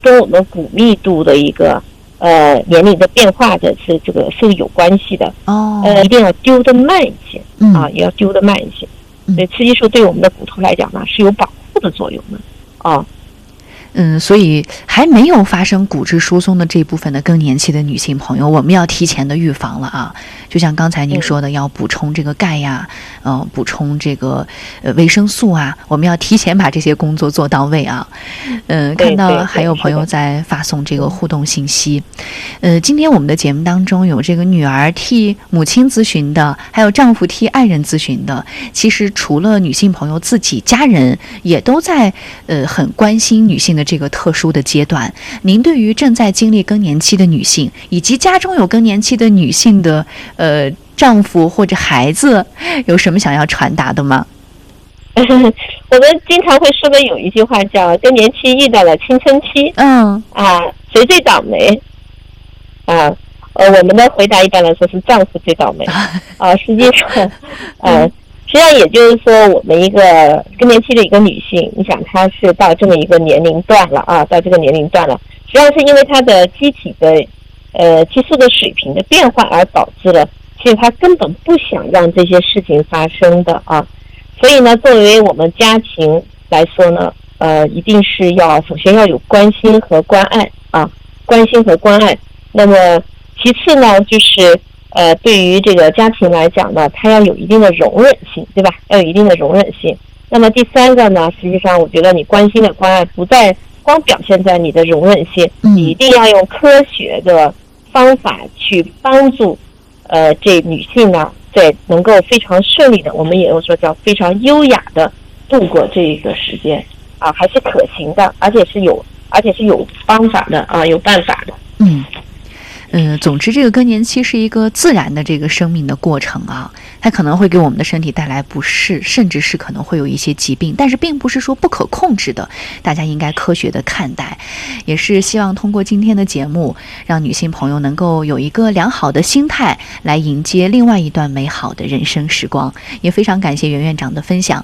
跟我们骨密度的一个年龄的变化的是有关系的。一定要丢得慢一些也要丢得慢一些。所以雌激素对我们的骨头来讲呢是有保护的作用的所以还没有发生骨质疏松的这部分的更年期的女性朋友，我们要提前的预防了啊！就像刚才您说的，要补充这个钙呀，补充这个维生素啊，我们要提前把这些工作做到位啊。看到还有朋友在发送这个互动信息。今天我们的节目当中有这个女儿替母亲咨询的，还有丈夫替爱人咨询的。其实除了女性朋友自己，家人也都在很关心女性的这个特殊的阶段。您对于正在经历更年期的女性，以及家中有更年期的女性的丈夫或者孩子，有什么想要传达的吗？ 我们经常会说的有一句话叫更年期遇到了青春期，谁最倒霉我们的回答一般来说是丈夫最倒霉实际上也就是说，我们一个更年期的一个女性，你想她是到这么一个年龄段了到这个年龄段了，实际上是因为她的机体的激素的水平的变化而导致了，其实她根本不想让这些事情发生的所以呢，作为我们家庭来说呢，一定是首先要有关心和关爱关心和关爱。那么其次呢，就是对于这个家庭来讲呢，它要有一定的容忍性，对吧？要有一定的容忍性。那么第三个呢，实际上我觉得你关心的关爱不再光表现在你的容忍性，你一定要用科学的方法去帮助这女性呢，在能够非常顺利的，我们也有说叫非常优雅的度过这一个时间还是可行的，而且是有方法的有办法的。 总之这个更年期是一个自然的这个生命的过程它可能会给我们的身体带来不适，甚至是可能会有一些疾病，但是并不是说不可控制的，大家应该科学的看待。也是希望通过今天的节目，让女性朋友能够有一个良好的心态来迎接另外一段美好的人生时光。也非常感谢袁院长的分享。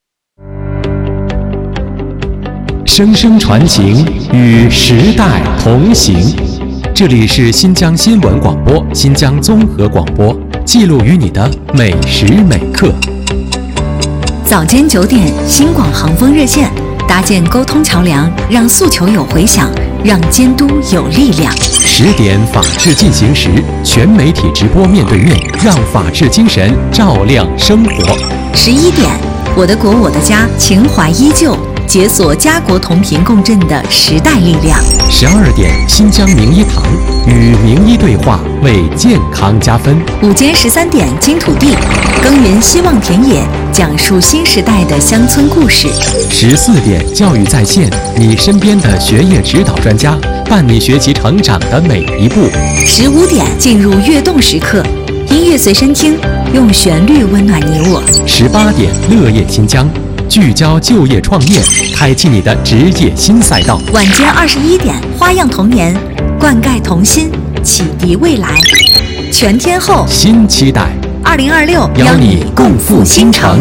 声声传情，与时代同行。这里是新疆新闻广播、新疆综合广播，记录于你的每时每刻。 早间9点，新广航风热线，搭建沟通桥梁，让诉求有回响，让监督有力量。 10点，法治进行时，全媒体直播面对面，让法治精神照亮生活。 11点，我的国我的家，情怀依旧，解锁家国同频共振的时代力量。 12点，新疆名医堂，与名医对话，为健康加分。 午间13点，金土地，耕耘希望田野，讲述新时代的乡村故事。 14点，教育在线，你身边的学业指导专家，伴你学习成长的每一步。 15点，进入跃动时刻，音乐随身听，用旋律温暖你我。 18点，乐业新疆，聚焦就业创业，开启你的职业新赛道。 晚间21点，花样童年，灌溉童心，启迪未来。全天候新期待 ，2026 邀你共赴新城。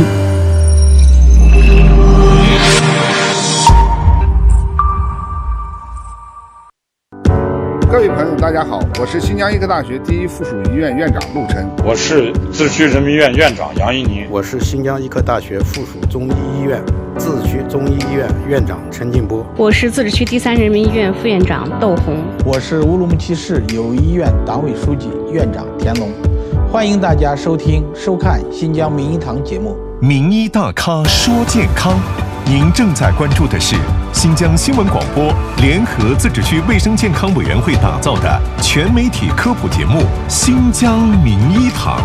各位朋友大家好，我是新疆医科大学第一附属医院院长陆晨。 我是自治区人民医院院长杨一宁。 我是新疆医科大学附属中医医院自治区中医医院院长陈进波。 我是自治区第3人民医院副院长窦红。 我是乌鲁木齐市友谊医院党委书记院长田龙。欢迎大家收听收看新疆名医堂节目。 名医大咖说健康，您正在关注的是新疆新闻广播联合自治区卫生健康委员会打造的全媒体科普节目《新疆名医堂》。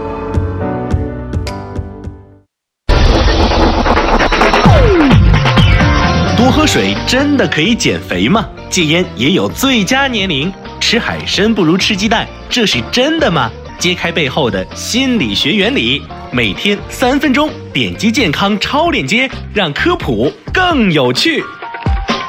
多喝水真的可以减肥吗？戒烟也有最佳年龄，吃海参不如吃鸡蛋，这是真的吗？揭开背后的心理学原理，每天3分钟，点击健康超链接，让科普更有趣。